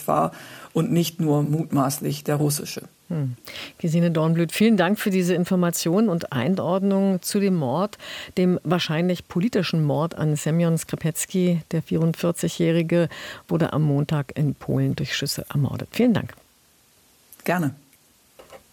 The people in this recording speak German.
war und nicht nur mutmaßlich der russische. Gesine Dornblüt, vielen Dank für diese Informationen und Einordnung zu dem Mord, dem wahrscheinlich politischen Mord an Semjon Skripecki. Der 44-Jährige wurde am Montag in Polen durch Schüsse ermordet. Vielen Dank. Gerne.